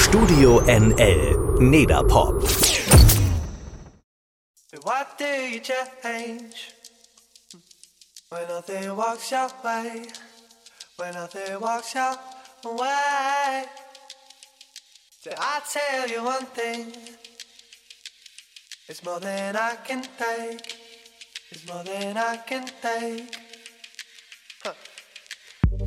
Studio NL Nederpop. What do you change when nothing walks your way? When nothing walks your way? So I tell you one thing, it's more than I can take. It's more than I can take.